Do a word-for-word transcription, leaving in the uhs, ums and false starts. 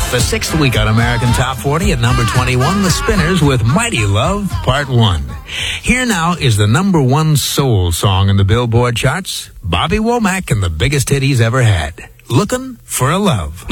The sixth week on American Top forty at number twenty-one, The Spinners with Mighty Love, Part one. Here now is the number one soul song in the Billboard charts, Bobby Womack and the biggest hit he's ever had, Looking for a Love.